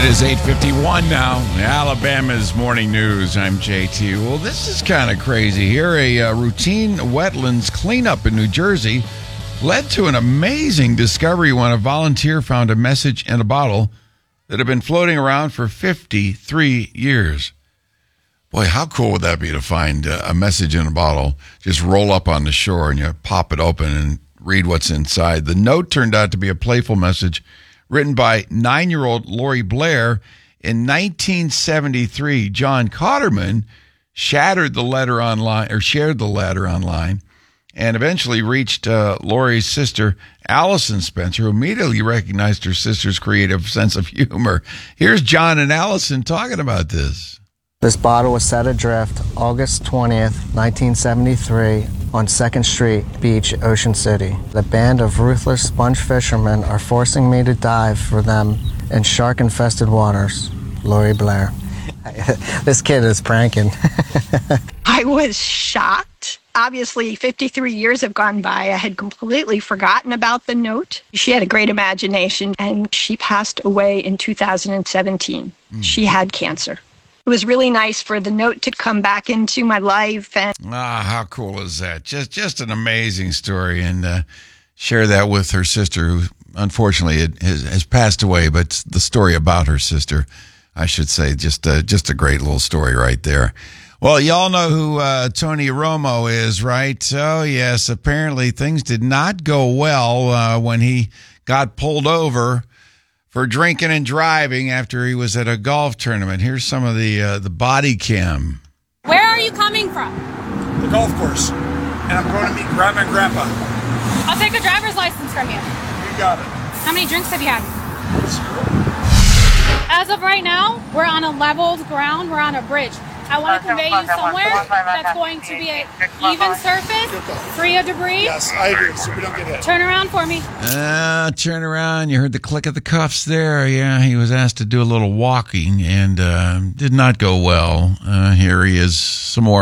is 8:51 now. Alabama's morning news. I'm JT. Well, this is kind of crazy here. A routine wetlands cleanup in New Jersey led to an amazing discovery when a volunteer found a message in a bottle that had been floating around for 53 years. Boy, how cool would that be to find a message in a bottle, just roll up on the shore and you pop it open and read what's inside. The note turned out to be a playful message written by 9-year-old Lori Blair. In 1973, John Cotterman shared the letter online, and eventually reached Lori's sister, Allison Spencer, who immediately recognized her sister's creative sense of humor. Here's John and Allison talking about this. This bottle was set adrift August 20th, 1973, on 2nd Street Beach, Ocean City. The band of ruthless sponge fishermen are forcing me to dive for them in shark-infested waters. Lori Blair. This kid is pranking. I was shocked. Obviously, 53 years have gone by. I had completely forgotten about the note. She had a great imagination, and she passed away in 2017. She had cancer. It was really nice for the note to come back into my life. And how cool is that? Just an amazing story, and share that with her sister, who unfortunately has passed away. But the story about her sister, I should say, just a great little story right there. Well, y'all know who Tony Romo is, right? Oh, yes, apparently things did not go well when he got pulled over for drinking and driving after he was at a golf tournament. Here's some of the body cam. Where are you coming from? The golf course. And I'm going to meet Grandma and Grandpa. I'll take a driver's license from you. You got it. How many drinks have you had? 0. As of right now, we're on a leveled ground. We're on a bridge. I want to convey you somewhere that's going to be an even surface, free of debris. Yes, I agree, so we don't get hit. Turn around for me. Turn around. You heard the click of the cuffs there. Yeah, he was asked to do a little walking and did not go well. Here he is some more.